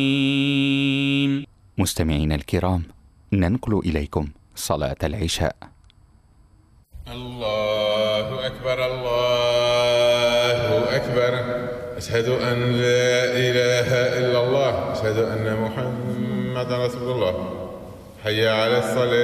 مستمعينا الكرام، ننقل إليكم صلاة العشاء. الله أكبر الله أكبر، أشهد أن لا إله إلا الله، أشهد أن محمدا رسول الله، حي على الصلاة.